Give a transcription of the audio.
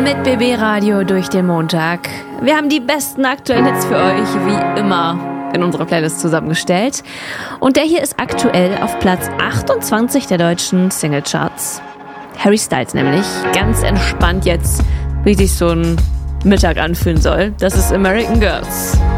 mit BB Radio durch den Montag. Wir haben die besten aktuellen Hits für euch, wie immer, in unserer Playlist zusammengestellt. Und der hier ist aktuell auf Platz 28 der deutschen Singlecharts. Harry Styles nämlich, ganz entspannt jetzt, wie sich so ein Mittag anfühlen soll. Das ist American Girls.